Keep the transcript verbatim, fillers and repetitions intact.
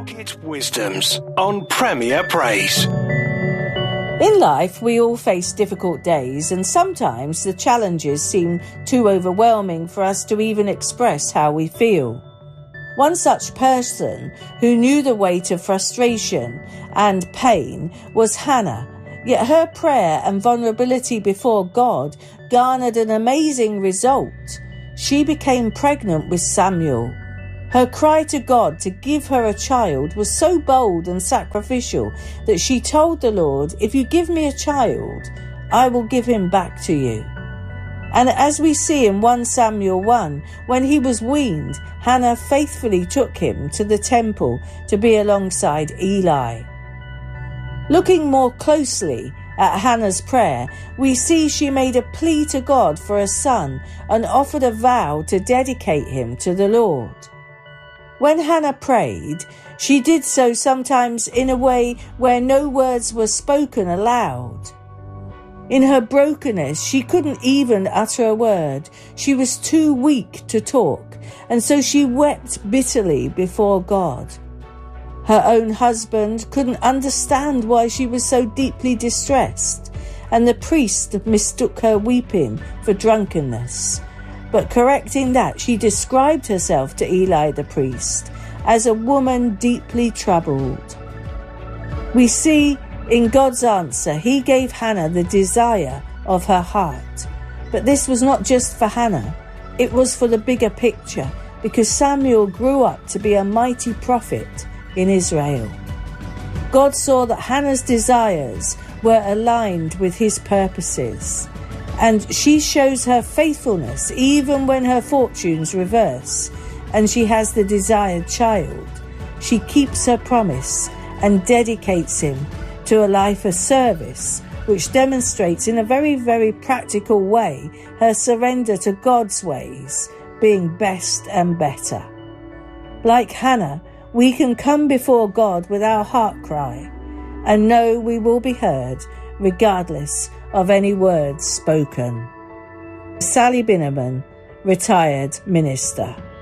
Pocket Wisdoms on Premier Praise. In life, we all face difficult days, and sometimes the challenges seem too overwhelming for us to even express how we feel. One such person who knew the weight of frustration and pain was Hannah, yet her prayer and vulnerability before God garnered an amazing result. She became pregnant with Samuel. Her cry to God to give her a child was so bold and sacrificial that she told the Lord, "If you give me a child, I will give him back to you." And as we see in First Samuel one, when he was weaned, Hannah faithfully took him to the temple to be alongside Eli. Looking more closely at Hannah's prayer, we see she made a plea to God for a son and offered a vow to dedicate him to the Lord. When Hannah prayed, she did so sometimes in a way where no words were spoken aloud. In her brokenness, she couldn't even utter a word. She was too weak to talk, and so she wept bitterly before God. Her own husband couldn't understand why she was so deeply distressed, and the priest mistook her weeping for drunkenness. But correcting that, she described herself to Eli the priest as a woman deeply troubled. We see in God's answer, he gave Hannah the desire of her heart. But this was not just for Hannah, it was for the bigger picture, because Samuel grew up to be a mighty prophet in Israel. God saw that Hannah's desires were aligned with his purposes, and she shows her faithfulness even when her fortunes reverse and she has the desired child. She keeps her promise and dedicates him to a life of service, which demonstrates in a very, very practical way her surrender to God's ways being best and better. Like Hannah, we can come before God with our heart cry and know we will be heard regardless of any words spoken. Sally Binnerman, retired minister.